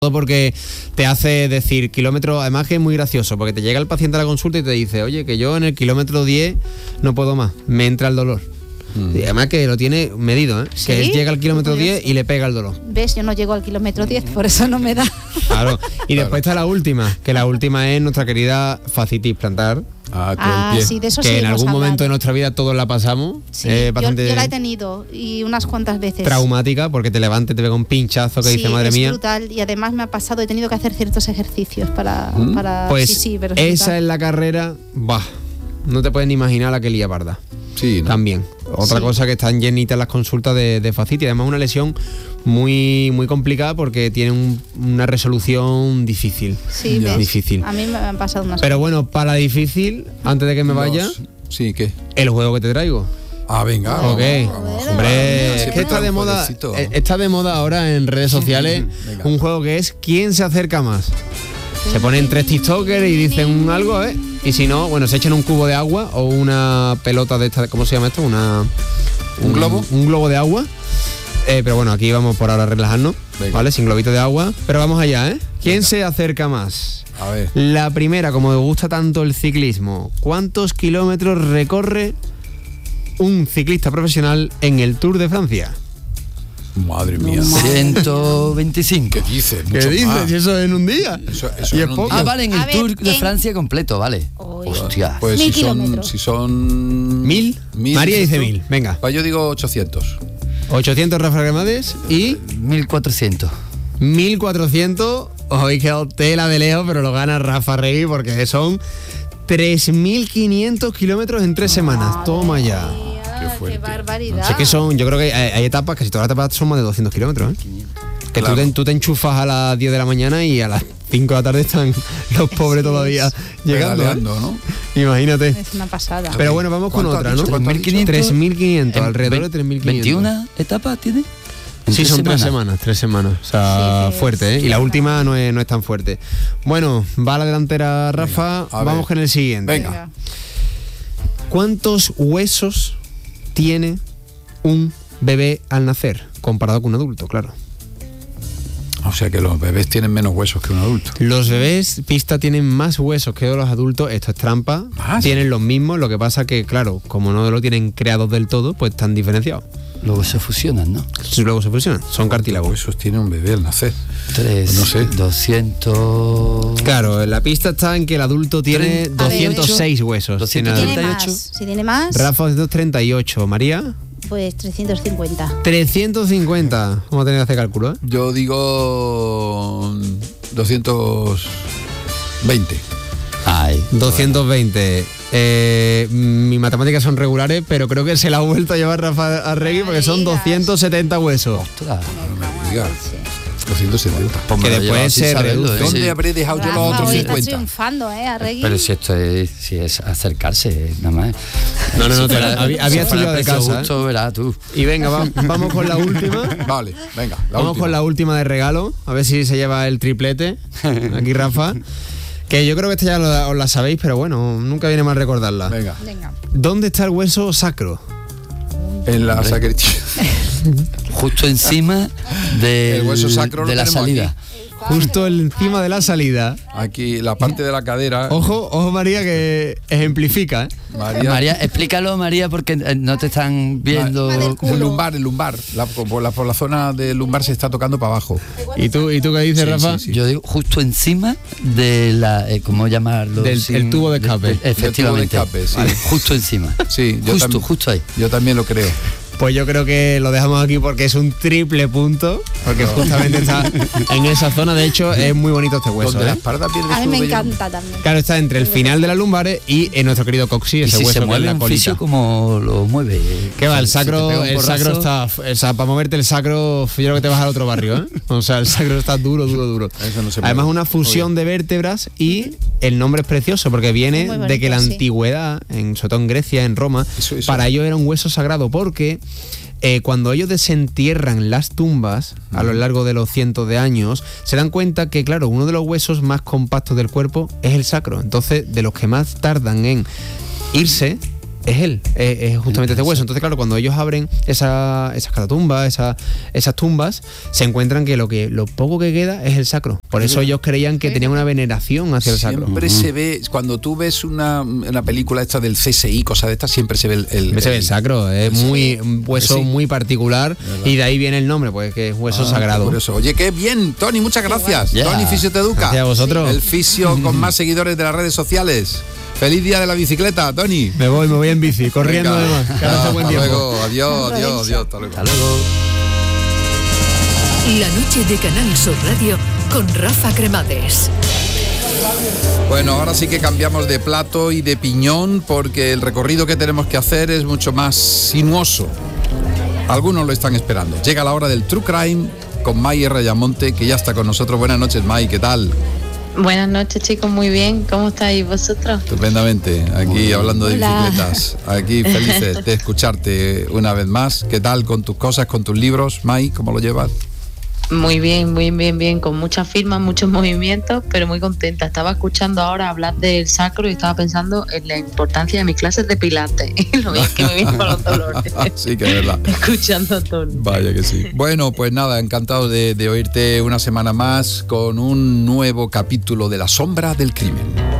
porque te hace decir kilómetros, además que es muy gracioso, porque te llega el paciente a la consulta y te dice, oye, que yo en el kilómetro 10 no puedo más, me entra el dolor. Y además que lo tiene medido, ¿Sí? Que llega al kilómetro 10 y le pega el dolor. ¿Ves? Yo no llego al kilómetro 10, por eso no me da. Claro, y después está la última, que la última es nuestra querida fascitis plantar. Sí, de eso que sí en hemos algún momento hablado. de nuestra vida todos la pasamos. Sí, bastante yo la he tenido y unas cuantas veces. traumática, porque te levantes, te pega un pinchazo que Sí, dice, madre es mía. brutal, y además me ha pasado, he tenido que hacer ciertos ejercicios para Pues sí, pero esa es la carrera, no te puedes ni imaginar la que lía parda. Sí, ¿no? También. Otra Sí. cosa que están llenitas las consultas de fascitis. Además, una lesión muy, muy complicada porque tiene una resolución difícil. Sí, Ya. ¿ves? Difícil. A mí me han pasado unas Pero bueno, para difícil, antes de que me vaya, Sí, ¿qué? el juego que te traigo. Venga. Ok. Vamos. Hombre, Siempre es que está un de moda. jueguecito. Está de moda ahora en redes sociales Venga. un juego que es ¿quién se acerca más? Se ponen 3 tiktokers y dicen algo, y si no, bueno, se echan un cubo de agua o una pelota de esta, ¿cómo se llama esto? ¿Un globo? Un globo de agua. Pero bueno, aquí vamos por ahora a relajarnos, Venga. ¿vale? Sin globito de agua. Pero vamos allá, ¿Quién se acerca más? A ver. La primera, como me gusta tanto el ciclismo, ¿cuántos kilómetros recorre un ciclista profesional en el Tour de Francia? Madre mía. 125. ¿Qué dices? ¿Qué Mucho dices? más. Si eso es en un día. Eso Y es en un poco. día. Vale, en A el ver, Tour de en- Francia completo, vale. Uy. Hostia. Pues 1000 si son... kilómetros. Si son... 1000. María dice 1000. Venga. Pues yo digo 800. 800 Rafa Cremades y 1400. 1400. Hoy quedó tela de lejos, pero lo gana Rafa Regui porque son 3500 kilómetros en 3 semanas. Toma ya. Qué fuerte. barbaridad. Sé que son, yo creo que hay etapas, casi todas las etapas son más de 200 kilómetros, Que Claro. tú te enchufas a las 10 de la mañana y a las 5 de la tarde están los pobres todavía llegando. Pedaleando, ¿no? Imagínate. Es una pasada. Pero bueno, vamos con ¿Cuánto otra, has ¿no? dicho? ¿Cuánto has dicho? 3.500, alrededor de 3.500. 21 etapas tiene. ¿En Sí, 3 son 3 semanas? 3 semanas. O sea, Sí, fuerte, sí, Y la sí. última no es tan fuerte. Bueno, va a la delantera Rafa. Venga, a Vamos ver. con el siguiente. Venga. ¿Cuántos huesos tiene un bebé al nacer? Comparado con un adulto, claro. O sea que los bebés tienen menos huesos que un adulto. Los bebés, pista, tienen más huesos que los adultos. Esto es trampa. ¿Más? Tienen los mismos. Lo que pasa que, claro, como no lo tienen creados del todo, pues están diferenciados. Luego se fusionan, ¿no? Luego se fusionan. Son ¿Cuántos cartílagos. huesos tiene un bebé al nacer? 3, No sé. 200. Claro, la pista está en que el adulto tiene 206 huesos. 200. Tiene Tiene 38. más. Si tiene más, Rafa 238. María, pues 350. 350. Vamos a tener que hacer cálculo, Yo digo 220. Ay. 220. Mis matemáticas son regulares, pero creo que se la ha vuelto a llevar Rafa Arregui porque son 270 huesos. Ostras. No me digas. 270. Pues me Que lo he después llevado sin se saberlo, reduce. ¿Dónde Sí. habré dejado yo Rafa, los otros hoy está 50? triunfando, Arregui. Pero si esto es, si es acercarse, nada más. No, Si te- fuera- había si fuera estudiado de precio casa, justo, verás tú. Y venga, vamos con la última. Vale, venga. Vamos con la última de regalo. A ver si se lleva el triplete. Aquí Rafa. Que yo creo que esta ya os la sabéis, pero bueno, nunca viene mal recordarla. Venga. Venga. ¿Dónde está el hueso sacro? En la sacristía. Justo encima El hueso sacro lo de la tenemos salida. Justo encima de la salida. Aquí, la parte de la cadera. Ojo María, que ejemplifica, María, explícalo, María, porque no te están viendo. El lumbar. Por la zona del lumbar se está tocando para abajo. ¿Y tú qué dices, Sí, Rafa? sí, sí. Yo digo justo encima de la, ¿cómo llamarlo? Del- el tubo de escape. Efectivamente. Del tubo de escape, sí. Vale, justo encima. Sí, yo Justo ahí. Yo también lo creo. Pues yo creo que lo dejamos aquí porque es un triple punto, porque justamente está en esa zona. De hecho, es muy bonito este hueso, Donde la ¿eh? espalda pierde A mí su me vello. encanta también. Claro, está entre el final de las lumbares y en nuestro querido coxis, Y ese si hueso se que es mueve la un colita. fisio como lo mueve. ¿Qué va? El Si te sacro, pega un el porrazo, sacro está... O sea, para moverte el sacro, yo creo que te vas al otro barrio, ¿eh? O sea, el sacro está duro. Eso no se Además, mueve. una fusión de vértebras y el nombre es precioso porque viene Muy bonito, de que la sí. antigüedad, sobre todo en Grecia, en Roma, Eso. para ellos era un hueso sagrado porque cuando ellos desentierran las tumbas a lo largo de los cientos de años, se dan cuenta que, claro, uno de los huesos más compactos del cuerpo es el sacro. Entonces, de los que más tardan en irse, es él, es justamente este hueso. Entonces, claro, cuando ellos abren esas catatumbas, esas tumbas, se encuentran que lo poco que queda es el sacro. Por eso ellos creían que tenían una veneración hacia el sacro. Siempre se ve, cuando tú ves una película esta del CSI, cosa de estas, siempre se ve el sacro, es un hueso muy particular, y de ahí viene el nombre, pues que es hueso sagrado. Por eso. Oye, qué bien, Tony, muchas gracias. Yeah. Tony Fisioteduca. Gracias a vosotros. El fisio con más seguidores de las redes sociales. Feliz día de la bicicleta, Tony. Me voy en bici, corriendo además. Que ahora hace buen Hasta tiempo. luego, adiós, hasta luego. Hasta luego. La noche de Canal Sur Radio con Rafa Cremades. Bueno, ahora sí que cambiamos de plato y de piñón, porque el recorrido que tenemos que hacer es mucho más sinuoso. Algunos lo están esperando. Llega la hora del True Crime con May Rayamonte, que ya está con nosotros. Buenas noches, May, ¿qué tal? Buenas noches, chicos, muy bien. ¿Cómo estáis vosotros? Estupendamente, aquí hablando de Hola. bicicletas. Aquí felices de escucharte una vez más. ¿Qué tal con tus cosas, con tus libros, May? ¿Cómo lo llevas? Muy bien, con muchas firmas, muchos movimientos, pero muy contenta. Estaba escuchando ahora hablar del sacro y estaba pensando en la importancia de mis clases de pilates y lo bien que me viene con los dolores. Sí, que es verdad. Escuchando todo. Vaya que sí. Bueno, pues nada, encantado de oírte una semana más con un nuevo capítulo de La Sombra del Crimen.